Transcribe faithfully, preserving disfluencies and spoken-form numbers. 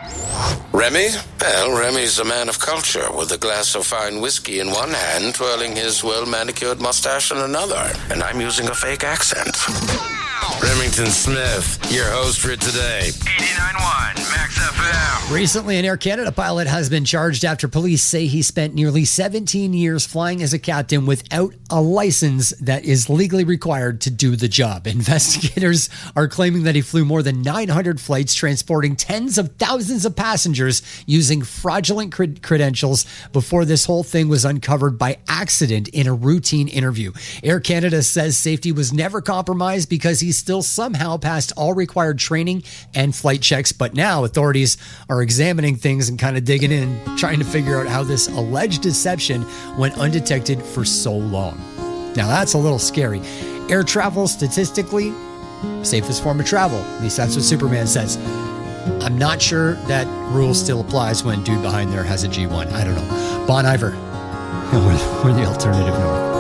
Remy? Well, Remy's a man of culture, with a glass of fine whiskey in one hand, twirling his well-manicured mustache in another. And I'm using a fake accent. Remington Smith, your host for today. eighty-nine point one Max F M. Recently, an Air Canada pilot has been charged after police say he spent nearly seventeen years flying as a captain without a license that is legally required to do the job. Investigators are claiming that he flew more than nine hundred flights, transporting tens of thousands of passengers using fraudulent cred- credentials before this whole thing was uncovered by accident in a routine interview. Air Canada says safety was never compromised because he still somehow passed all required training and flight checks, but now authorities are examining things and kind of digging in, trying to figure out how this alleged deception went undetected for so long. Now that's a little scary. Air travel, statistically, safest form of travel. At least that's what Superman says. I'm not sure that rule still applies when dude behind there has a G one. I don't know. Bon Iver, we're, we're the alternative north.